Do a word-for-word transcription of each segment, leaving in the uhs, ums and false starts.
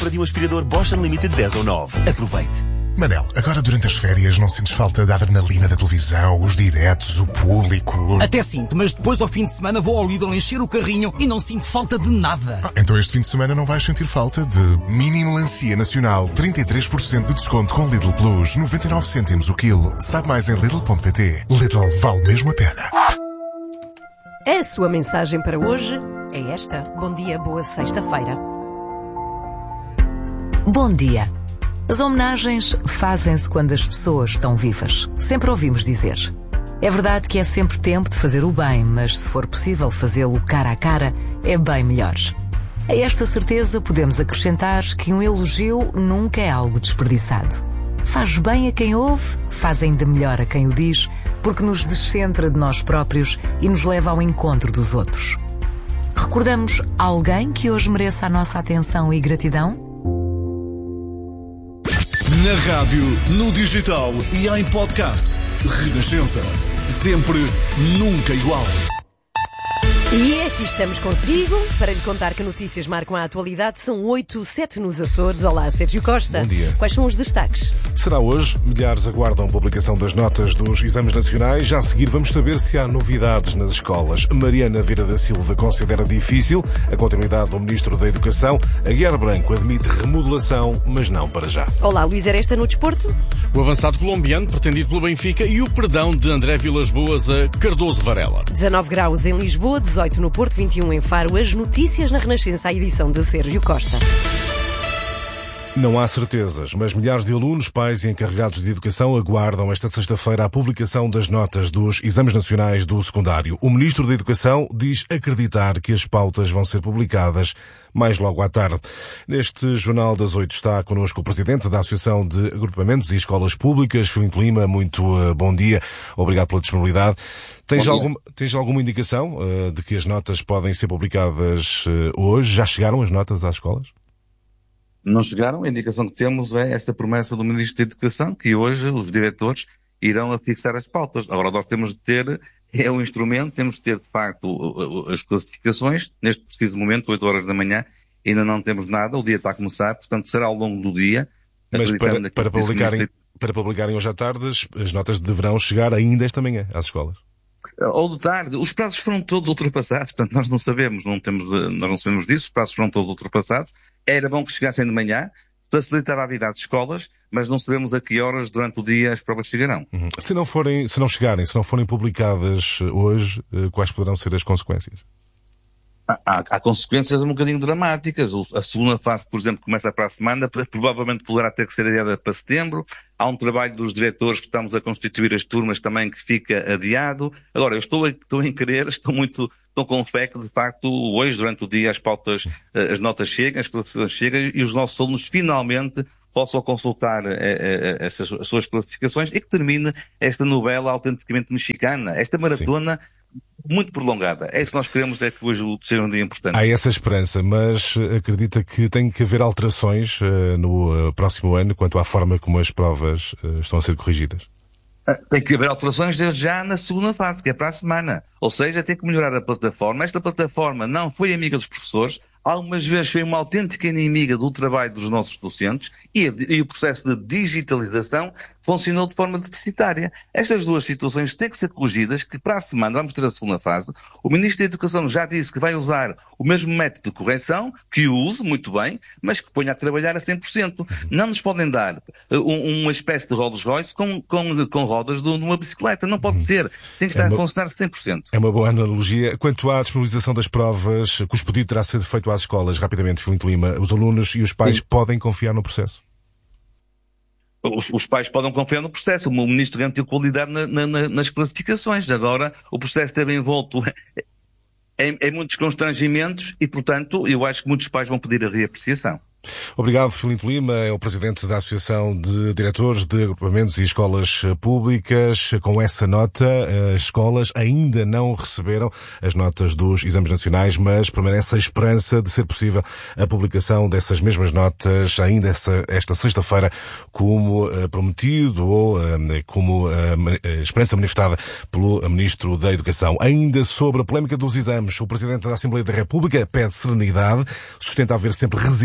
compra de um aspirador Bosch Unlimited dez ou nove. Aproveite. Manel, agora durante as férias não sentes falta da adrenalina da televisão, os diretos, o público? Até sinto, mas depois ao fim de semana vou ao Lidl encher o carrinho e não sinto falta de nada. Ah, então este fim de semana não vais sentir falta de mini melancia nacional, trinta e três por cento de desconto com Lidl Plus, noventa e nove cêntimos o quilo. Sabe mais em Lidl ponto pt. Lidl vale mesmo a pena. A sua mensagem para hoje é esta. Bom dia, boa sexta-feira. Bom dia. As homenagens fazem-se quando as pessoas estão vivas. Sempre ouvimos dizer. É verdade que é sempre tempo de fazer o bem, mas se for possível fazê-lo cara a cara, é bem melhor. A esta certeza podemos acrescentar que um elogio nunca é algo desperdiçado. Faz bem a quem ouve, faz ainda melhor a quem o diz, porque nos descentra de nós próprios e nos leva ao encontro dos outros. Recordamos alguém que hoje mereça a nossa atenção e gratidão? Na rádio, no digital e em podcast. Renascença. Sempre, nunca igual. E aqui estamos consigo para lhe contar que notícias marcam a atualidade. São oito, sete nos Açores. Olá, Sérgio Costa. Bom dia. Quais são os destaques? Será hoje. Milhares aguardam a publicação das notas dos exames nacionais. Já a seguir vamos saber se há novidades nas escolas. Mariana Vieira da Silva considera difícil a continuidade do Ministro da Educação. Aguiar Branco admite remodelação, mas não para já. Olá, Luís Aresta no desporto. O avançado colombiano pretendido pelo Benfica e o perdão de André Vilas-Boas a Cardoso Varela. dezanove graus em Lisboa, dezoito no Porto, vinte e um em Faro. As notícias na Renascença, a edição de Sérgio Costa. Não há certezas, mas milhares de alunos, pais e encarregados de educação aguardam esta sexta-feira a publicação das notas dos exames nacionais do secundário. O Ministro da Educação diz acreditar que as pautas vão ser publicadas mais logo à tarde. Neste Jornal das Oito está connosco o Presidente da Associação de Agrupamentos e Escolas Públicas, Filipe Lima. Muito uh, bom dia. Obrigado pela disponibilidade. Tens, algum, tens alguma indicação uh, de que as notas podem ser publicadas uh, hoje? Já chegaram as notas às escolas? Não chegaram. A indicação que temos é esta promessa do Ministro da Educação, que hoje os diretores irão a fixar as pautas. Agora nós temos de ter, é um instrumento, temos de ter de facto as classificações. Neste preciso momento, oito horas da manhã, ainda não temos nada, o dia está a começar, portanto será ao longo do dia. Mas para, para, publicarem, Ministro... para publicarem hoje à tarde, as notas deverão chegar ainda esta manhã às escolas. Ou de tarde, os prazos foram todos ultrapassados, portanto nós não sabemos, não temos, nós não sabemos disso, os prazos foram todos ultrapassados. Era bom que chegassem de manhã, facilitar a vida às escolas, mas não sabemos a que horas durante o dia as provas chegarão. Uhum. Se não forem, se não chegarem, se não forem publicadas hoje, quais poderão ser as consequências? Há, há consequências um bocadinho dramáticas. A segunda fase, por exemplo, começa para a semana, provavelmente poderá ter que ser adiada para setembro. Há um trabalho dos diretores que estamos a constituir as turmas também que fica adiado. Agora, eu estou, estou em querer, estou muito, estou com fé que de facto hoje, durante o dia, as pautas, as notas chegam, as classificações chegam e os nossos alunos finalmente possam consultar eh, eh, essas as suas classificações e que termine esta novela autenticamente mexicana, esta maratona Sim. muito prolongada. É isso que nós queremos, é que hoje seja um dia importante. Há essa esperança, mas acredita que tem que haver alterações uh, no uh, próximo ano quanto à forma como as provas uh, estão a ser corrigidas? Tem que haver alterações desde já na segunda fase, que é para a semana. Ou seja, tem que melhorar a plataforma. Esta plataforma não foi amiga dos professores, algumas vezes foi uma autêntica inimiga do trabalho dos nossos docentes e, e o processo de digitalização funcionou de forma deficitária. Estas duas situações têm que ser corrigidas, que para a semana vamos ter a segunda fase. O Ministro da Educação já disse que vai usar o mesmo método de correção, que o use, muito bem, mas que ponha a trabalhar a cem por cento. Não nos podem dar um, uma espécie de Rolls Royce com, com, com rodas de uma bicicleta. Não pode ser. Tem que estar é uma, a funcionar cem por cento. É uma boa analogia. Quanto à disponibilização das provas, que os pedidos terá sido feito às escolas, rapidamente, Filipe Lima, os alunos e os pais Sim. podem confiar no processo? Os, os pais podem confiar no processo. O Ministro garantiu qualidade na, na, nas classificações. Agora, o processo esteve envolto em, em muitos constrangimentos e, portanto, eu acho que muitos pais vão pedir a reapreciação. Obrigado, Filipe Lima, é o Presidente da Associação de Diretores de Agrupamentos e Escolas Públicas. Com essa nota, as escolas ainda não receberam as notas dos exames nacionais, mas permanece a esperança de ser possível a publicação dessas mesmas notas ainda essa, esta sexta-feira, como uh, prometido ou uh, como uh, esperança manifestada pelo Ministro da Educação. Ainda sobre a polémica dos exames, o Presidente da Assembleia da República pede serenidade, sustenta haver sempre resistência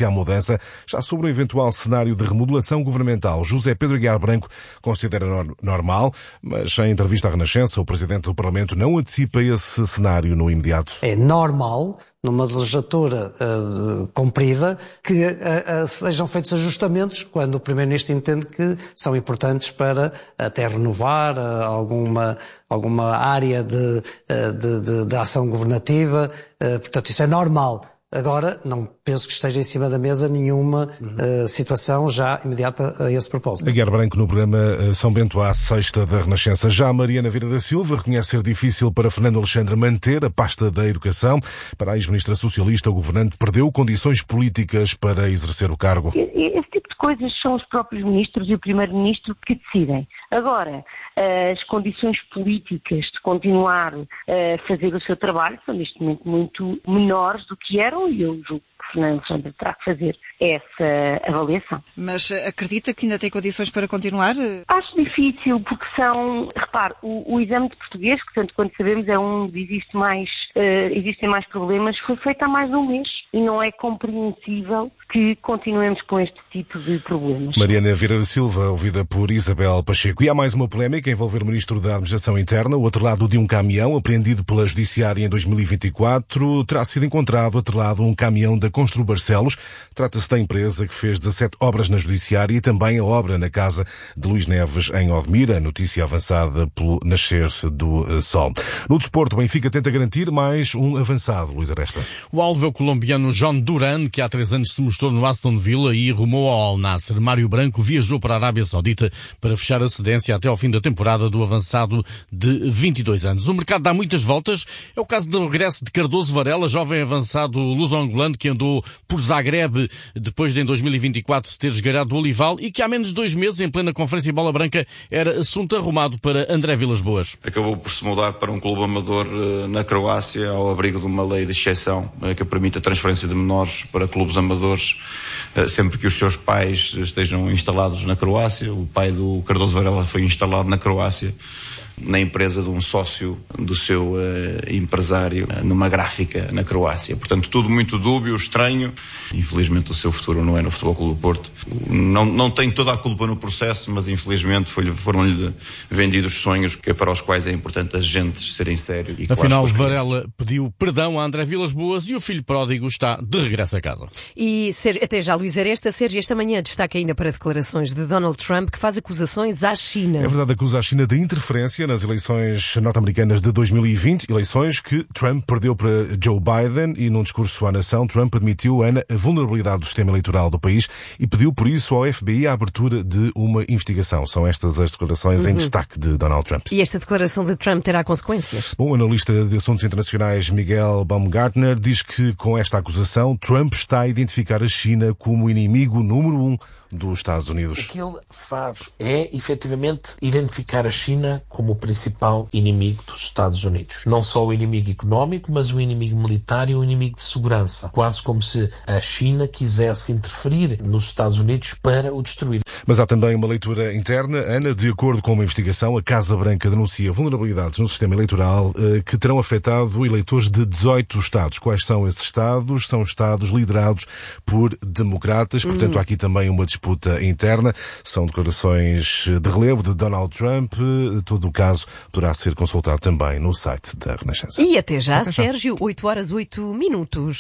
à mudança, já sobre um eventual cenário de remodelação governamental. José Pedro Aguiar Branco considera normal, mas em entrevista à Renascença, o Presidente do Parlamento não antecipa esse cenário no imediato. É normal, numa legislatura uh, comprida, que uh, uh, sejam feitos ajustamentos quando o Primeiro-Ministro entende que são importantes para até renovar uh, alguma, alguma área de, uh, de, de, de ação governativa. Uh, portanto, isso é normal. Agora, não penso que esteja em cima da mesa nenhuma uhum. uh, situação já imediata a esse propósito. Aguiar Branco no programa São Bento à Sexta da Renascença. Já Mariana Vieira da Silva reconhece ser difícil para Fernando Alexandre manter a pasta da Educação. Para a ex-ministra socialista, o governante perdeu condições políticas para exercer o cargo. Esse tipo de coisas são os próprios ministros e o primeiro-ministro que decidem. Agora, as condições políticas de continuar a fazer o seu trabalho são neste momento muito menores do que eram e eu julgo que Fernando Alexandre terá que fazer essa avaliação. Mas acredita que ainda tem condições para continuar? Acho difícil, porque são, repare, o, o exame de português, que tanto quanto sabemos é onde existe mais, uh, existem mais problemas, foi feito há mais de um mês e não é compreensível que continuemos com este tipo de problemas. Mariana Vieira da Silva, ouvida por Isabel Pacheco. E há mais uma polémica a envolver o Ministro da Administração Interna. O outro lado de um caminhão, apreendido pela Judiciária em dois mil e vinte e quatro, terá sido encontrado atrelado a um caminhão da Constru Barcelos. Trata-se da empresa que fez dezassete obras na Judiciária e também a obra na casa de Luís Neves, em Odmira. Notícia avançada pelo nascer do sol. No desporto, o Benfica tenta garantir mais um avançado, Luís Aresta. O alvo é o colombiano John Duran, que há três anos se mostrou no Aston Villa e rumou ao Al Nassr. Mário Branco viajou para a Arábia Saudita para fechar a cedência até ao fim da temporada do avançado de vinte e dois anos. O mercado dá muitas voltas. É o caso do regresso de Cardoso Varela, jovem avançado luso-angolano que andou por Zagreb depois de em dois mil e vinte e quatro se ter esgarado do Olival e que há menos de dois meses, em plena conferência Bola Branca, era assunto arrumado para André Vilas-Boas. Acabou por se mudar para um clube amador na Croácia, ao abrigo de uma lei de exceção que permite a transferência de menores para clubes amadores sempre que os seus pais estejam instalados na Croácia. O pai do Cardoso Varela foi instalado na Croácia, na empresa de um sócio do seu uh, empresário, uh, numa gráfica na Croácia. Portanto, tudo muito dúbio, estranho. Infelizmente o seu futuro não é no Futebol Clube do Porto. Não, não tem toda a culpa no processo, mas infelizmente foi, foram-lhe vendidos sonhos que é para os quais é importante as gentes serem sérios. E afinal, Varela pediu perdão a André Vilas-Boas e o filho pródigo está de regresso a casa. E até já, Luís Aresta, Sérgio, esta manhã destaca ainda para declarações de Donald Trump, que faz acusações à China. É verdade, acusa a China de interferência nas eleições norte-americanas de dois mil e vinte, eleições que Trump perdeu para Joe Biden, e num discurso à nação, Trump admitiu a vulnerabilidade do sistema eleitoral do país e pediu por isso ao F B I a abertura de uma investigação. São estas as declarações uhum. em destaque de Donald Trump. E esta declaração de Trump terá consequências? Bom, o analista de assuntos internacionais Miguel Baumgartner diz que com esta acusação Trump está a identificar a China como o inimigo número um dos Estados Unidos. O que ele faz é, efetivamente, identificar a China como o principal inimigo dos Estados Unidos. Não só o inimigo económico, mas o inimigo militar e o inimigo de segurança. Quase como se a China quisesse interferir nos Estados Unidos para o destruir. Mas há também uma leitura interna. Ana, de acordo com uma investigação, a Casa Branca denuncia vulnerabilidades no sistema eleitoral eh, que terão afetado eleitores de dezoito Estados. Quais são esses Estados? São Estados liderados por democratas. Portanto, hum. há aqui também uma disputa interna. São declarações de relevo de Donald Trump. Todo o caso poderá ser consultado também no site da Renascença. E até já, até Sérgio, oito horas oito minutos.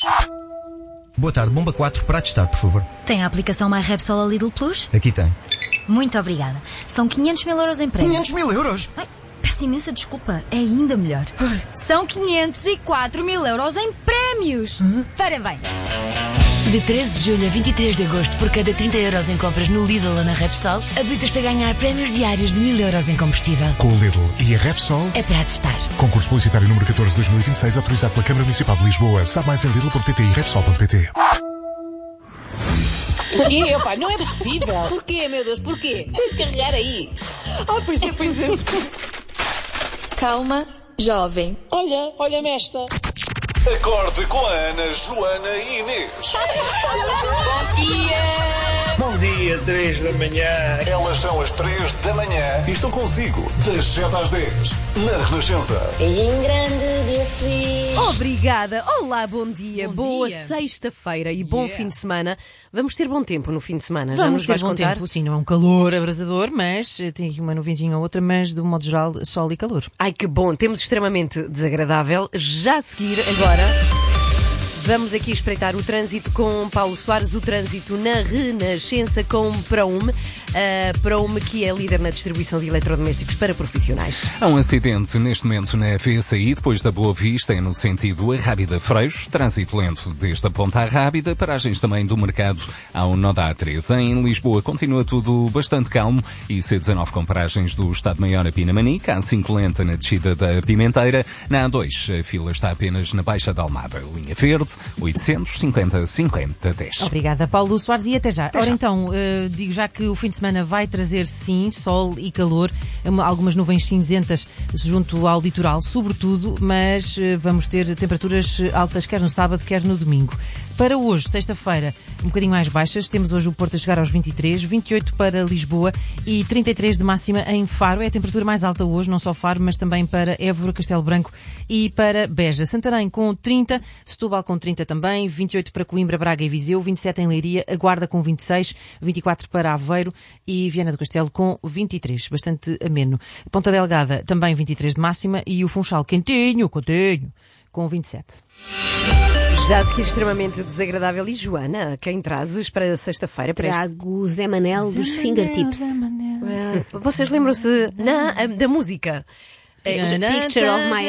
Boa tarde, bomba quatro para testar, por favor. Tem a aplicação MyRepsol a Lidl Plus? Aqui tem. Muito obrigada. São quinhentos mil euros em prémios. quinhentos mil euros? Ai, peço imensa desculpa, é ainda melhor. Ai. São quinhentos e quatro mil euros em prémios. Uhum. Parabéns. De treze de julho a vinte e três de agosto, por cada trinta euros em compras no Lidl ou na Repsol, habilitas-te a ganhar prémios diários de mil euros em combustível. Com o Lidl e a Repsol é para testar. Concurso publicitário número catorze de dois mil e vinte e seis, autorizado pela Câmara Municipal de Lisboa. Sabe mais em lidl ponto pt e repsol ponto pt. Porquê? Opa, não é possível. Porquê, meu Deus, porquê? Tens de carregar aí. Ah, pois é, pois é. Calma, jovem. Olha, olha-me esta. Acorde com a Ana, Joana e Inês. Bom dia. Bom dia. dia, três da manhã. Elas são as três da manhã e estão consigo das sete às dez, na Renascença. Beijinho grande, dia feliz. Obrigada. Olá, bom dia. Bom Boa dia. Sexta-feira e bom yeah. fim de semana. Vamos ter bom tempo no fim de semana. Vamos Já nos ter vais bom contar? tempo, sim. Não é um calor abrasador, mas tem aqui uma nuvenzinha ou outra, mas de um modo geral, sol e calor. Ai, que bom. Temos extremamente desagradável. Já a seguir, agora... Vamos aqui espreitar o trânsito com Paulo Soares, o trânsito na Renascença com Praume, a Praume que é líder na distribuição de eletrodomésticos para profissionais. Há um acidente neste momento na V S I, depois da Boa Vista, é no sentido Arrábida-Freixo, trânsito lento desde a Ponta Arrábida, paragens também do mercado ao nó da A três. Em Lisboa continua tudo bastante calmo e C dezanove com paragens do Estado-Maior a Pinamanique, A cinco lenta na descida da Pimenteira, na A dois a fila está apenas na Baixa da Almada, linha verde, oitocentos e cinquenta, cinquenta, dez. Obrigada, Paulo Soares, e até já. Até Ora já. então, uh, digo já que o fim de semana vai trazer, sim, sol e calor, um, algumas nuvens cinzentas junto ao litoral, sobretudo, mas uh, vamos ter temperaturas altas quer no sábado, quer no domingo. Para hoje, sexta-feira, um bocadinho mais baixas, temos hoje o Porto a chegar aos vinte e três, vinte e oito para Lisboa e trinta e três de máxima em Faro. É a temperatura mais alta hoje, não só Faro, mas também para Évora, Castelo Branco e para Beja. Santarém com trinta, Setúbal com trinta também, vinte e oito para Coimbra, Braga e Viseu, vinte e sete em Leiria, a Guarda com vinte e seis, vinte e quatro para Aveiro e Viana do Castelo com vinte e três, bastante ameno. Ponta Delgada também vinte e três de máxima e o Funchal quentinho, quentinho, com vinte e sete. Já a seguir extremamente desagradável. E Joana, quem trazes para sexta-feira? Para Trago o Zé Manel dos Zé Fingertips. Manel, Zé Manel. Vocês lembram-se na, da música? Picture of my